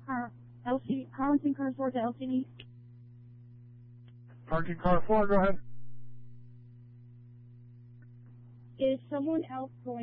Arlington Car Store to LCD. Arlington Car 4, go ahead. Is someone else going